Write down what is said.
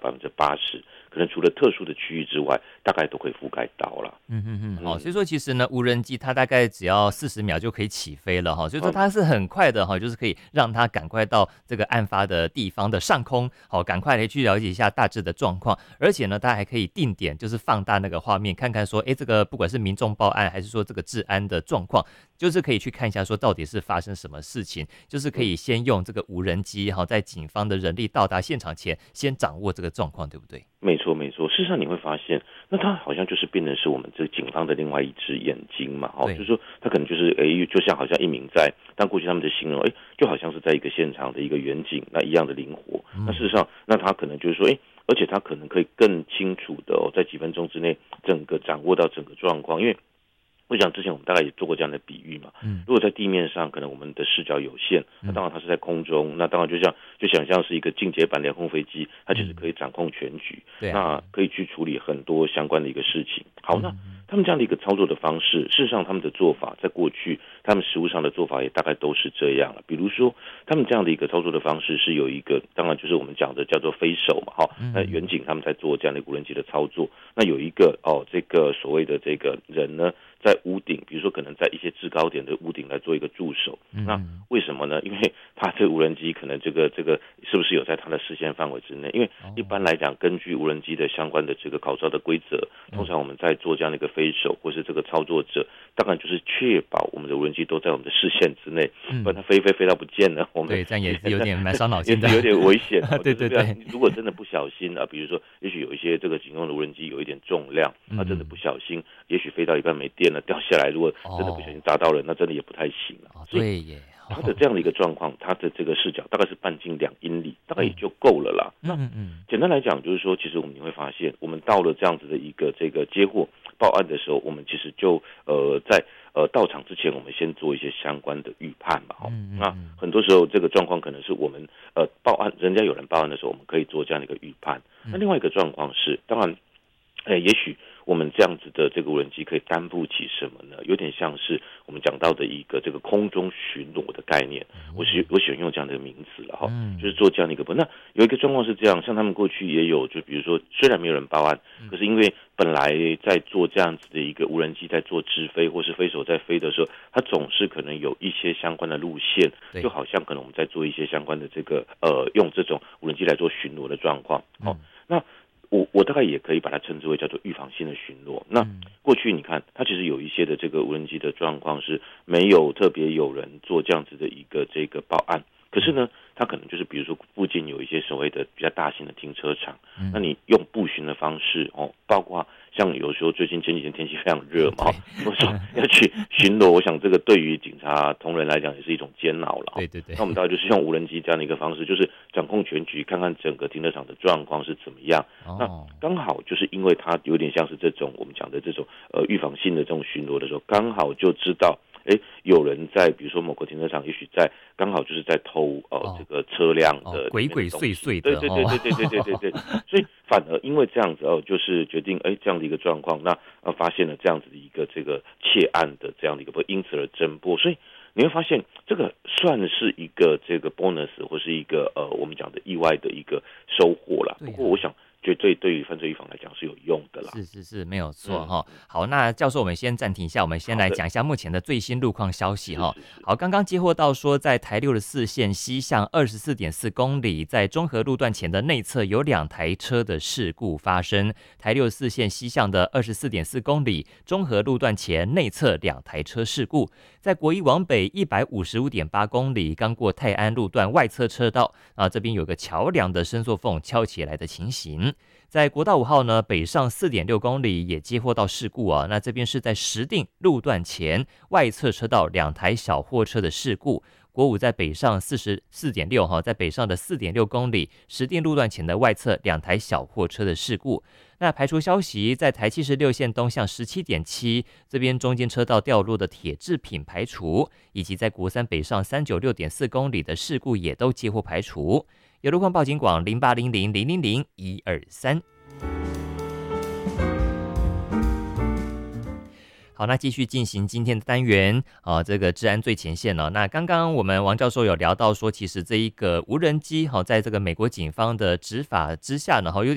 80%，可能除了特殊的区域之外，大概都可以覆盖到了。 所以说其实呢，无人机它大概只要40秒就可以起飞了哈，所以说它是很快的哈，就是可以让它赶快到这个案发的地方的上空，好，赶快来去了解一下大致的状况，而且呢，它还可以定点就是放大那个画面，看看说，这个不管是民众报案还是说这个治安的状况，就是可以去看一下说到底是发生什么事情，就是可以先用这个无人机哈，在警方的人力到达现场前，先掌握这个状况，对不对？ 没错，没错。事实上你会发现，那它好像就是变成是我们这个警方的另外一只眼睛嘛，就是说它可能就是就像好像一名在，但过去他们的形容，就好像是在一个现场的一个远景，那一样的灵活。那事实上，那他可能就是说，而且他可能可以更清楚的在几分钟之内整个掌握到整个状况，因为我想之前我们大概也做过这样的比喻嘛，如果在地面上可能我们的视角有限，那当然它是在空中，那当然就想象是一个进阶版联控飞机，它其实可以掌控全局，那可以去处理很多相关的一个事情。好，那他们这样的一个操作的方式，事实上他们的做法在过去他们实务上的做法也大概都是这样了。比如说他们这样的一个操作的方式是有一个，当然就是我们讲的叫做飞手嘛，那远景他们在做这样的无人机的操作，那有一个这个所谓的这个人呢，在屋顶，比如说可能在一些制高点的屋顶来做一个驻守。那为什么呢？因为他这个无人机可能这个是不是有在他的视线范围之内？因为一般来讲，根据无人机的相关的这个考照的规则，通常我们在做这样的一个飞手或是这个操作者，当然就是确保我们的无人机都在我们的视线之内，不然它飞到不见了，我们对，这样也是有点蛮伤脑筋的， 也是有点危险。 对对对， 如果真的不小心比如说，也许有一些这个警用的无人机有一点重量，它真的不小心，也许飞到一半没电了，掉下来，如果真的不小心砸到人，那真的也不太行了。 对耶。 它的这样的一个状况，它的这个视角大概是半径2英里，大概也就够了啦。那简单来讲，就是说，其实你会发现，我们到了这样子的一个这个接获报案的时候，我们其实就在到场之前，我们先做一些相关的预判嘛。那很多时候这个状况可能是我们报案，人家有人报案的时候，我们可以做这样的一个预判。那另外一个状况是，当然。也许我们这样子的这个无人机可以担负起什么呢？有点像是我们讲到的一个这个空中巡逻的概念。我喜欢用这样的名词了哈，就是做这样的一个。那有一个状况是这样，像他们过去也有，就比如说虽然没有人报案，可是因为本来在做这样子的一个无人机在做直飞或是飞手在飞的时候，它总是可能有一些相关的路线，就好像可能我们在做一些相关的这个用这种无人机来做巡逻的状况。那我大概也可以把它称之为叫做预防性的巡逻。那过去你看，它其实有一些的这个无人机的状况是没有特别有人做这样子的一个这个报案，可是呢，它可能就是比如说附近有一些所谓的比较大型的停车场，那你用步巡的方式包括像有时候最近前几天天气非常热嘛，我说要去巡逻，我想这个对于警察同仁来讲也是一种煎熬了。 对对对。 那我们大概就是用无人机这样的一个方式，就是掌控全局，看看整个停车场的状况是怎么样。那刚好就是因为它有点像是这种我们讲的这种预防性的这种巡逻的时候，刚好就知道。有人在比如说某个停车场，也许在刚好就是在偷这个车辆的鬼鬼祟祟的， 对，所以反而因为这样子就是决定这样的一个状况，那发现了这样子的一个这个窃案的这样的一个因此而侦破，所以你会发现这个算是一个这个 bonus 或是一个我们讲的意外的一个收获啦。不过我想。绝对对于犯罪预防来讲是有用的啦。 是，没有错哈。好，那教授，我们先暂停一下，我们先来讲一下目前的最新路况消息哈。好，刚刚接获到说，在台64线西向24.4公里，在中和路段前的内侧有2台车的事故发生。台64线西向的24.4公里，中和路段前内侧2台车事故。在国一往北155.8公里，刚过泰安路段外侧车道这边有个桥梁的伸缩缝敲起来的情形。在国道5号呢，北上4.6公里也接获到事故那这边是在石碇路段前外侧车道2台小货车的事故。国5在北上44.6在北上的4.6公里，石碇路段前的外侧2台小货车的事故。那排除消息，在台76线东向17.7这边中间车道掉落的铁制品排除，以及在国3北上396.4公里的事故也都接获排除。有路况报警广0800000123。好，那继续进行今天的单元这个治安最前线那刚刚我们王教授有聊到说，其实这一个无人机在这个美国警方的执法之下呢有